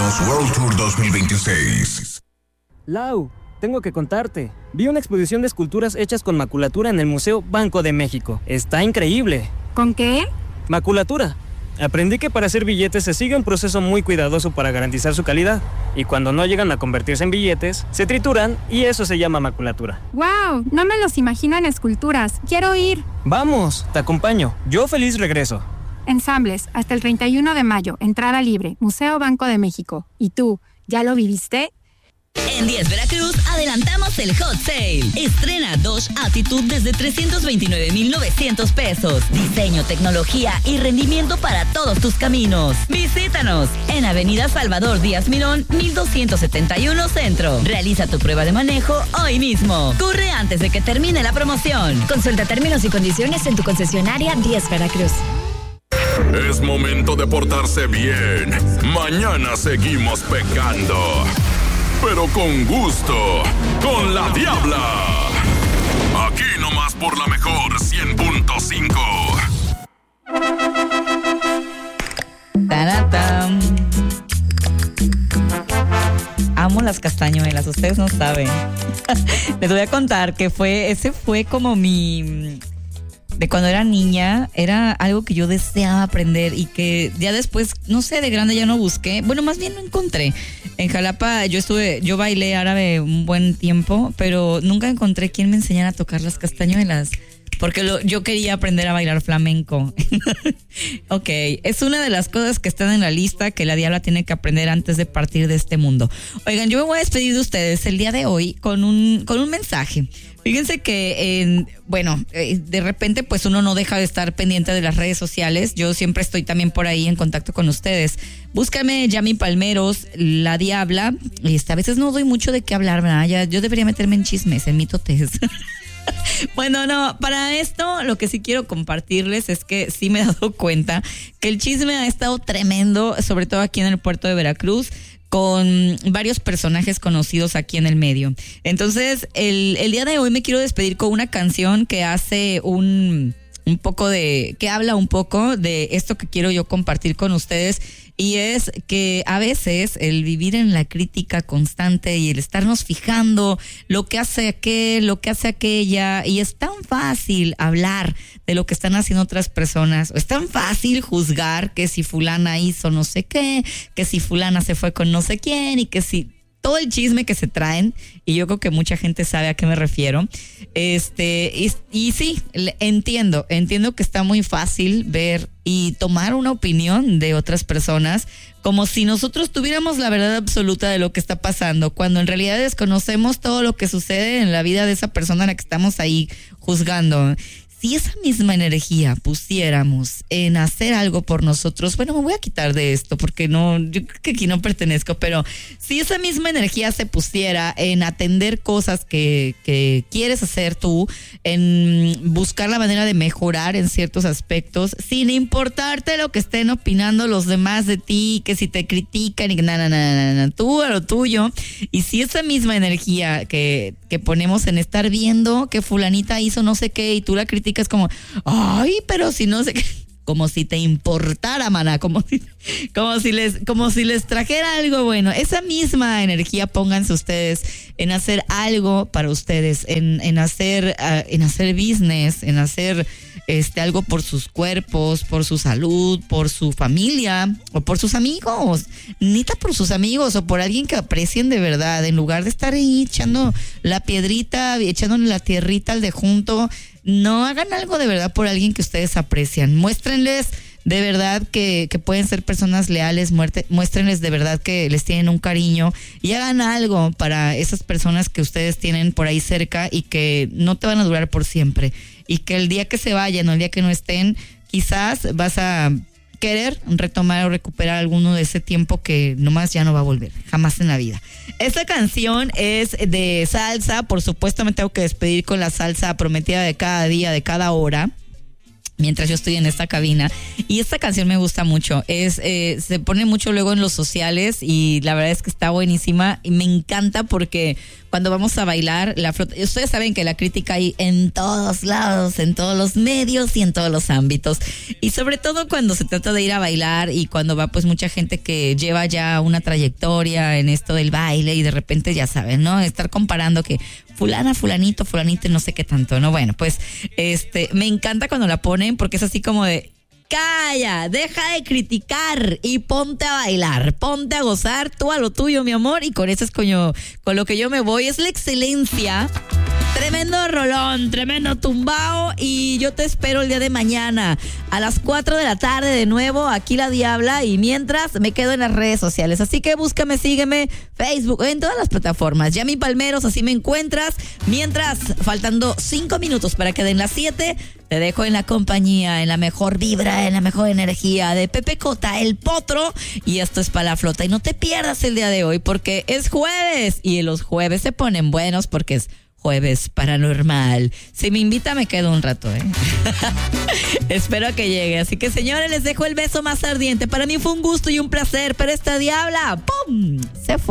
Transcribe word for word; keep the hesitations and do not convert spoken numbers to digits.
Latinos World Tour dos mil veintiséis. Lau, tengo que contarte. Vi una exposición de esculturas hechas con maculatura en el Museo Banco de México. Está increíble. ¿Con qué? Maculatura. Aprendí que para hacer billetes se sigue un proceso muy cuidadoso para garantizar su calidad. Y cuando no llegan a convertirse en billetes, se trituran y eso se llama maculatura. ¡Wow! No me los imagino en esculturas. Quiero ir. Vamos, te acompaño. Yo feliz regreso. Ensambles, hasta el treinta y uno de mayo. Entrada libre. Museo Banco de México. ¿Y tú, ya lo viviste? En diez Veracruz adelantamos el Hot Sale. Estrena Dodge Attitude desde trescientos veintinueve mil novecientos pesos. Diseño, tecnología y rendimiento para todos tus caminos. Visítanos en Avenida Salvador Díaz Mirón, mil doscientos setenta y uno Centro. Realiza tu prueba de manejo hoy mismo. Corre antes de que termine la promoción. Consulta términos y condiciones en tu concesionaria diez Veracruz. Es momento de portarse bien. Mañana seguimos pecando, pero con gusto, con la Diabla. Aquí nomás por la mejor cien punto cinco. ¡Taratam! Amo las castañuelas, ustedes no saben. Les voy a contar que fue, ese fue como mi... De cuando era niña, era algo que yo deseaba aprender y que ya después, no sé, de grande ya no busqué. Bueno, más bien no encontré. En Jalapa yo estuve, yo bailé árabe un buen tiempo, pero nunca encontré quien me enseñara a tocar las castañuelas. Porque lo, yo quería aprender a bailar flamenco. Ok, es una de las cosas que están en la lista que la Diabla tiene que aprender antes de partir de este mundo. Oigan, yo me voy a despedir de ustedes el día de hoy con un, con un mensaje. Fíjense que, en, bueno, eh, de repente pues uno no deja de estar pendiente de las redes sociales. Yo siempre estoy también por ahí en contacto con ustedes. Búscame Yami Palmeros, la Diabla. Y este, a veces no doy mucho de qué hablar, ¿verdad? Ya, yo debería meterme en chismes, en mitotes. Bueno, no, para esto lo que sí quiero compartirles es que sí me he dado cuenta que el chisme ha estado tremendo, sobre todo aquí en el puerto de Veracruz, con varios personajes conocidos aquí en el medio. Entonces, el, el día de hoy me quiero despedir con una canción que hace un, un poco de, que habla un poco de esto que quiero yo compartir con ustedes. Y es que a veces el vivir en la crítica constante y el estarnos fijando lo que hace aquel, lo que hace aquella, y es tan fácil hablar de lo que están haciendo otras personas, o es tan fácil juzgar que si fulana hizo no sé qué, que si fulana se fue con no sé quién, y que si todo el chisme que se traen, y yo creo que mucha gente sabe a qué me refiero. Este, y, y sí, entiendo, entiendo que está muy fácil ver y tomar una opinión de otras personas como si nosotros tuviéramos la verdad absoluta de lo que está pasando, cuando en realidad desconocemos todo lo que sucede en la vida de esa persona a la que estamos ahí juzgando. Si esa misma energía pusiéramos en hacer algo por nosotros, bueno, me voy a quitar de esto porque no, yo creo que aquí no pertenezco, pero si esa misma energía se pusiera en atender cosas que, que quieres hacer tú, en buscar la manera de mejorar en ciertos aspectos, sin importarte lo que estén opinando los demás de ti, que si te critican y que nada, nada, nada, nada, tú a lo tuyo, y si esa misma energía que, que ponemos en estar viendo que fulanita hizo no sé qué y tú la criticas, es como, ay, pero si no sé qué, como si te importara, maná, como si, como si les, como si les trajera algo bueno. Esa misma energía pónganse ustedes en hacer algo para ustedes, en, en hacer, uh, en hacer business, en hacer este algo por sus cuerpos, por su salud, por su familia o por sus amigos, neta por sus amigos o por alguien que aprecien de verdad, en lugar de estar ahí echando la piedrita, echándole la tierrita al de junto. No, hagan algo de verdad por alguien que ustedes aprecian. Muéstrenles de verdad que, que pueden ser personas leales, muerte, muéstrenles de verdad que les tienen un cariño y hagan algo para esas personas que ustedes tienen por ahí cerca y que no te van a durar por siempre. Y que el día que se vayan o el día que no estén, quizás vas a querer retomar o recuperar alguno de ese tiempo que nomás ya no va a volver, jamás en la vida. Esta canción es de salsa, por supuesto me tengo que despedir con la salsa prometida de cada día, de cada hora. mientras yo estoy en esta cabina. Y esta canción me gusta mucho. Es eh, se pone mucho luego en los sociales y la verdad es que está buenísima. Y me encanta porque cuando vamos a bailar, la flota, ustedes saben que la crítica hay en todos lados, en todos los medios y en todos los ámbitos. Y sobre todo cuando se trata de ir a bailar y cuando va pues mucha gente que lleva ya una trayectoria en esto del baile y de repente ya saben, ¿no? Estar comparando que fulana, fulanito, fulanito y no sé qué tanto, ¿no? Bueno, pues este me encanta cuando la ponen porque es así como de calla, deja de criticar y ponte a bailar, ponte a gozar, tú a lo tuyo, mi amor, y con eso es coño, con lo que yo me voy, es la excelencia. Tremendo rolón, tremendo tumbao y yo te espero el día de mañana a las cuatro de la tarde de nuevo, aquí La Diabla, y mientras me quedo en las redes sociales, así que búscame, sígueme, Facebook, en todas las plataformas, Yami Palmeros, así me encuentras, mientras, faltando cinco minutos para que den las siete, te dejo en la compañía, en la mejor vibra, en la mejor energía de Pepe Cota, el potro, y esto es para la flota, y no te pierdas el día de hoy porque es jueves, y los jueves se ponen buenos porque es Jueves Paranormal. Si me invita me quedo un rato, ¿eh? Espero que llegue. Así que señores, les dejo el beso más ardiente. Para mí fue un gusto y un placer, pero esta diabla, ¡pum!, se fue.